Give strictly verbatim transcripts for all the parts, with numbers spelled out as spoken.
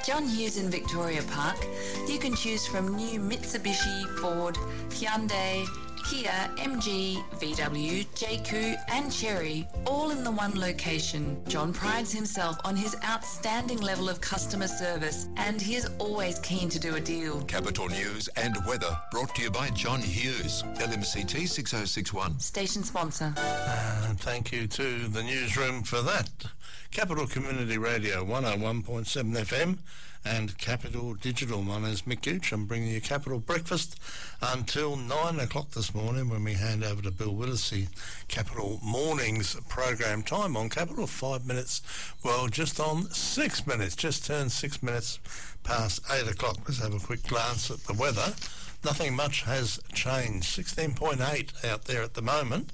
John Hughes in Victoria Park. You can choose from new Mitsubishi, Ford, Hyundai, Kia, M G, V W, J Q and Chery, all in the one location. John prides himself on his outstanding level of customer service and he is always keen to do a deal. Capital News and weather brought to you by John Hughes, L M C T six oh six one. Station sponsor. Uh, thank you to the newsroom for that. Capital Community Radio one oh one point seven F M and Capital Digital. My name's Mick Gooch. I'm bringing you Capital Breakfast until nine o'clock this morning when we hand over to Bill Willacy. Capital Mornings program time on Capital, five minutes, well, just on six minutes, just turned six minutes past eight o'clock. Let's have a quick glance at the weather. Nothing much has changed. sixteen point eight out there at the moment.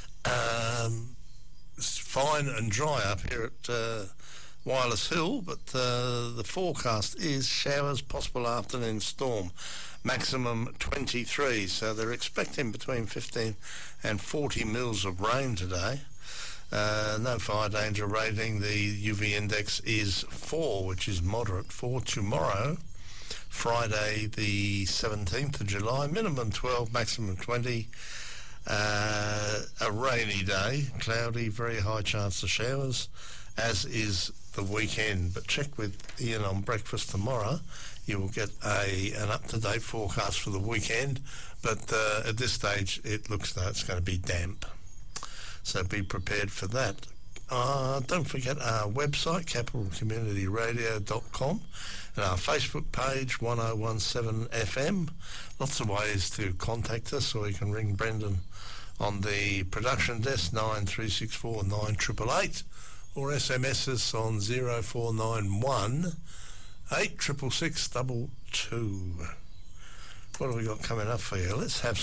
Um, it's fine and dry up here at uh, Wireless Hill, but uh, the forecast is showers, possible afternoon storm, maximum twenty-three, so they're expecting between fifteen and forty mils of rain today. Uh, no fire danger rating. The U V index is four, which is moderate. For tomorrow, Friday the seventeenth of July, minimum twelve, maximum twenty. Uh, a rainy day, cloudy, very high chance of showers, as is the weekend. But check with Ian on breakfast tomorrow. You will get a an up-to-date forecast for the weekend, but uh, at this stage it looks like it's going to be damp, so be prepared for that. Uh, don't forget our website, capital community radio dot com, and our Facebook page, one oh one seven F M. Lots of ways to contact us, or you can ring Brendan on the production desk, nine three six four nine eight eight eight, or S M S us on zero four nine one eight six six six two two. What have we got coming up for you? Let's have